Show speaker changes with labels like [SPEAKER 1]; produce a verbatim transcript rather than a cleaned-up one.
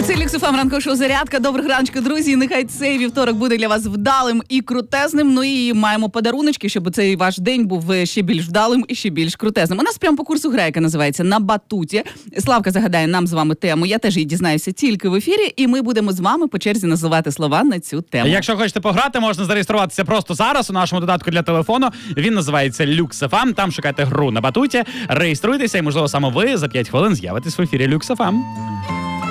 [SPEAKER 1] Це Люкс еф ем ранкове шоу «Зарядка». Доброго раночку, друзі. Нехай цей вівторок буде для вас вдалим і крутезним. Ну і маємо подаруночки, щоб цей ваш день був ще більш вдалим і ще більш крутезним. У нас прямо по курсу гра, яка називається «На батуті». Славка загадає нам з вами тему. Я теж її дізнаюся тільки в ефірі. І ми будемо з вами по черзі називати слова на цю тему.
[SPEAKER 2] Якщо хочете пограти, можна зареєструватися просто зараз у нашому додатку для телефону. Він називається Люкс еф ем. Там шукайте гру на батуті, реєструйтеся і, можливо, саме ви за п'ять хвилин з'явитесь в ефірі Люкс еф ем.